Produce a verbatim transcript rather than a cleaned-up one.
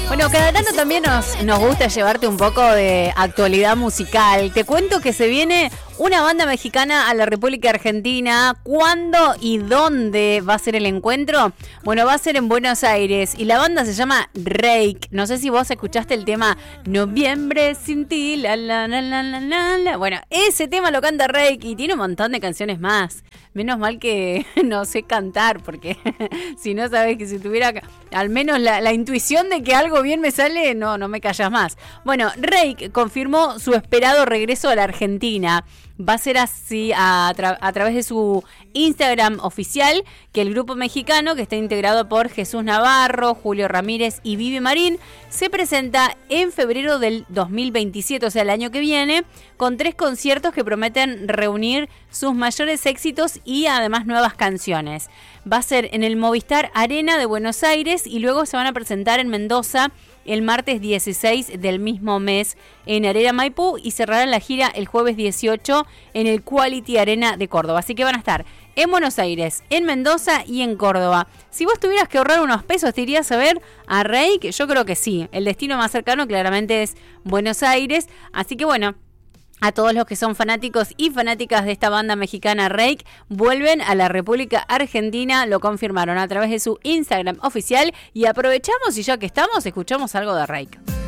Bueno, cada tanto también nos, nos gusta llevarte un poco de actualidad musical. Te cuento que se viene una banda mexicana a la República Argentina. ¿Cuándo y dónde va a ser el encuentro? Bueno, va a ser en Buenos Aires y la banda se llama Reik. No sé si vos escuchaste el tema Noviembre sin ti, la la la la la la la. Bueno, ese tema lo canta Reik y tiene un montón de canciones más. Menos mal que no sé cantar, porque si no sabes que si tuviera al menos la, la intuición de que algo bien me sale, no, no me callas más. Bueno, Reik confirmó su esperado regreso a la Argentina. Va a ser así a, tra- a través de su Instagram oficial, que el grupo mexicano, que está integrado por Jesús Navarro, Julio Ramírez y Vivi Marín, se presenta en febrero del dos mil veintisiete, o sea, el año que viene, con tres conciertos que prometen reunir sus mayores éxitos y además nuevas canciones. Va a ser en el Movistar Arena de Buenos Aires y luego se van a presentar en Mendoza el martes dieciséis del mismo mes en Arena Maipú y cerrarán la gira el jueves dieciocho en el Quality Arena de Córdoba. Así que van a estar en Buenos Aires, en Mendoza y en Córdoba. Si vos tuvieras que ahorrar unos pesos, ¿te irías a ver a Reik? Yo creo que sí. El destino más cercano claramente es Buenos Aires. Así que bueno, a todos los que son fanáticos y fanáticas de esta banda mexicana Reik, vuelven a la República Argentina, lo confirmaron a través de su Instagram oficial y aprovechamos y ya que estamos, escuchamos algo de Reik.